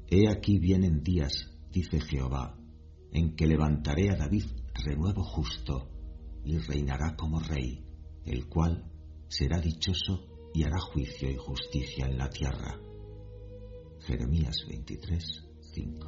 He aquí vienen días, dice Jehová, en que levantaré a David renuevo justo, y reinará como rey, el cual será dichoso y hará juicio y justicia en la tierra. Jeremías 23:5.